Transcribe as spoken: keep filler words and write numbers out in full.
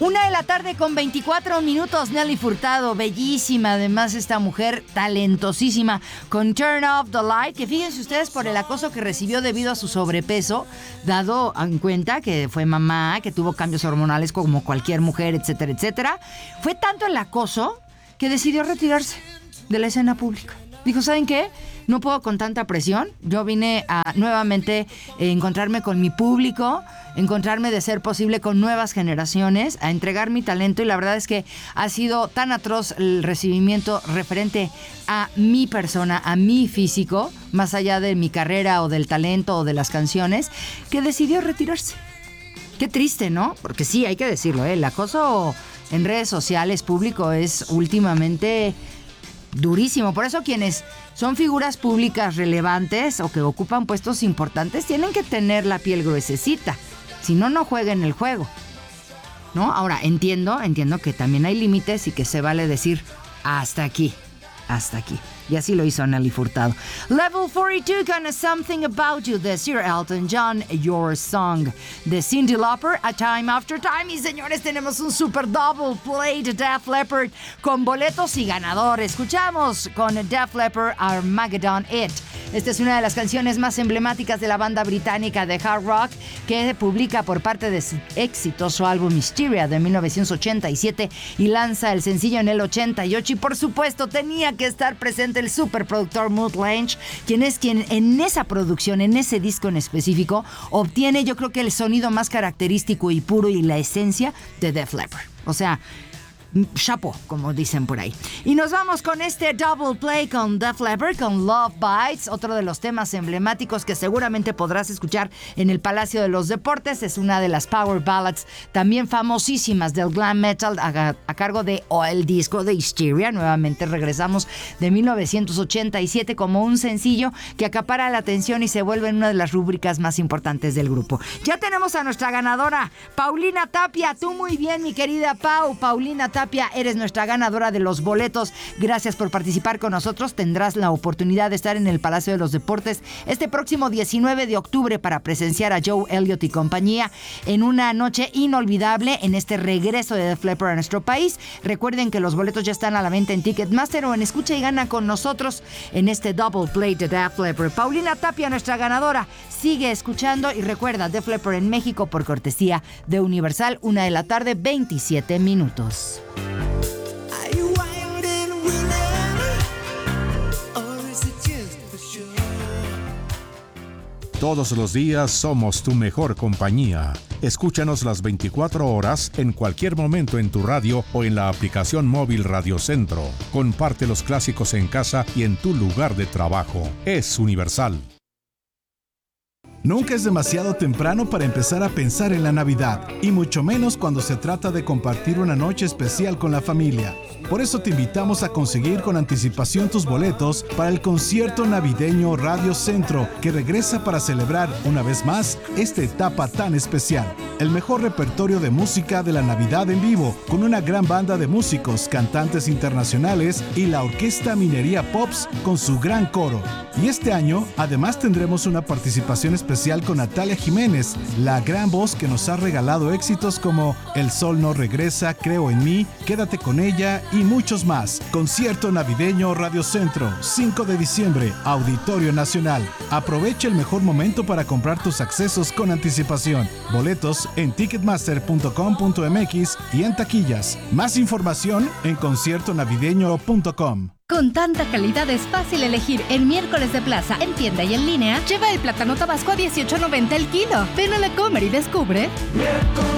Una de la tarde con veinticuatro minutos. Nelly Furtado, bellísima además esta mujer, talentosísima, con Turn Off the Light, que fíjense ustedes por el acoso que recibió debido a su sobrepeso, dado en cuenta que fue mamá, que tuvo cambios hormonales como cualquier mujer, etcétera, etcétera. Fue tanto el acoso que decidió retirarse de la escena pública. Dijo, ¿saben qué? No puedo con tanta presión. Yo vine a nuevamente eh, encontrarme con mi público, encontrarme de ser posible con nuevas generaciones, a entregar mi talento, y la verdad es que ha sido tan atroz el recibimiento referente a mi persona, a mi físico, más allá de mi carrera o del talento o de las canciones, que decidió retirarse. Qué triste, ¿no? Porque sí, hay que decirlo, ¿eh? El acoso en redes sociales público es últimamente durísimo. Por eso quienes son figuras públicas relevantes o que ocupan puestos importantes tienen que tener la piel gruesecita. Si no, no jueguen el juego, ¿no? Ahora, entiendo, entiendo que también hay límites y que se vale decir hasta aquí, hasta aquí. Y así lo hizo Nelly Furtado. Level cuarenta y dos con Something About You de Sir Elton John, Your Song de Cyndi Lauper, A Time After Time. Y señores, tenemos un super double play de Def Leppard con boletos y ganador. Escuchamos con Def Leppard Armageddon It. Esta es una de las canciones más emblemáticas de la banda británica de hard rock, que publica por parte de su exitoso álbum Hysteria de mil novecientos ochenta y siete y lanza el sencillo en el ochenta y ocho. Y por supuesto tenía que estar presente el superproductor Mutt Lange, quien es quien en esa producción, en ese disco en específico, obtiene yo creo que el sonido más característico y puro y la esencia de Def Leppard. O sea, chapo, como dicen por ahí. Y nos vamos con este double play con Def Leppard, con Love Bites, otro de los temas emblemáticos que seguramente podrás escuchar en el Palacio de los Deportes. Es una de las power ballads también famosísimas del glam metal a, a cargo de o el disco de Hysteria. Nuevamente regresamos de mil novecientos ochenta y siete como un sencillo que acapara la atención y se vuelve en una de las rúbricas más importantes del grupo. Ya tenemos a nuestra ganadora, Paulina Tapia. Tú muy bien, mi querida Pau. Paulina Tapia, eres nuestra ganadora de los boletos. Gracias por participar con nosotros. Tendrás la oportunidad de estar en el Palacio de los Deportes este próximo diecinueve de octubre para presenciar a Joe Elliott y compañía en una noche inolvidable en este regreso de Def Leppard a nuestro país. Recuerden que los boletos ya están a la venta en Ticketmaster o en Escucha y Gana con nosotros en este double play de Def Leppard. Paulina Tapia, nuestra ganadora, sigue escuchando y recuerda, Def Leppard en México por cortesía de Universal, una de la tarde, veintisiete minutos. Todos los días somos tu mejor compañía. Escúchanos las veinticuatro horas en cualquier momento en tu radio o en la aplicación móvil Radio Centro. Comparte los clásicos en casa y en tu lugar de trabajo. Es Universal. Nunca es demasiado temprano para empezar a pensar en la Navidad, y mucho menos cuando se trata de compartir una noche especial con la familia. Por eso te invitamos a conseguir con anticipación tus boletos para el concierto navideño Radio Centro, que regresa para celebrar una vez más esta etapa tan especial. El mejor repertorio de música de la Navidad en vivo, con una gran banda de músicos, cantantes internacionales y la Orquesta Minería Pops con su gran coro. Y este año, además, tendremos una participación especial con Natalia Jiménez, la gran voz que nos ha regalado éxitos como El Sol No Regresa, Creo en Mí, Quédate con Ella y muchos más. Concierto navideño Radio Centro, cinco de diciembre, Auditorio Nacional. Aprovecha el mejor momento para comprar tus accesos con anticipación. Boletos en ticketmaster punto com punto m x y en taquillas. Más información en concierto navideño punto com. Con tanta calidad es fácil elegir en Miércoles de Plaza, en tienda y en línea. Lleva el plátano tabasco a dieciocho noventa el kilo. Ven a la Comer y descubre. Miércoles